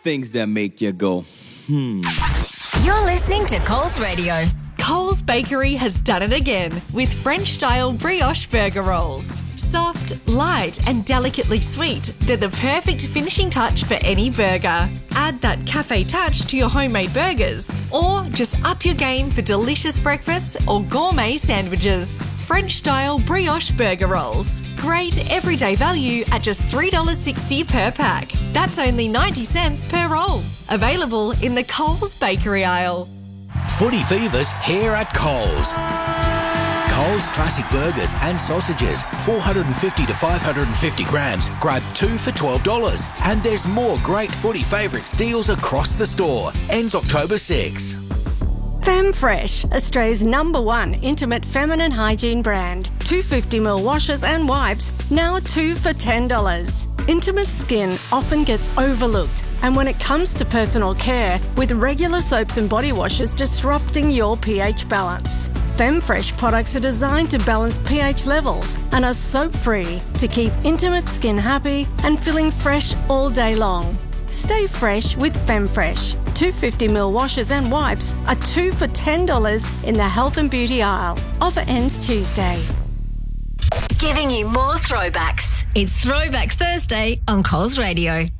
things that make you go, You're listening to Coles Radio. Coles Bakery has done it again with French-style brioche burger rolls. Soft, light and delicately sweet, they're the perfect finishing touch for any burger. Add that cafe touch to your homemade burgers, or just up your game for delicious breakfasts or gourmet sandwiches. French-style brioche burger rolls. Great everyday value at just $3.60 per pack. That's only 90 cents per roll. Available in the Coles Bakery aisle. Footy Fever's here at Coles. Coles Classic Burgers and Sausages, 450 to 550 grams. Grab 2 for $12. And there's more great Footy Favourites deals across the store. Ends October 6. FemFresh, Australia's #1 intimate feminine hygiene brand. 250ml washes and wipes, now 2 for $10. Intimate skin often gets overlooked, and when it comes to personal care, with regular soaps and body washes disrupting your pH balance. FemFresh products are designed to balance pH levels and are soap-free to keep intimate skin happy and feeling fresh all day long. Stay fresh with FemFresh. 250ml washes and wipes are 2 for $10 in the health and beauty aisle. Offer ends Tuesday. Giving you more throwbacks. It's Throwback Thursday on Coles Radio.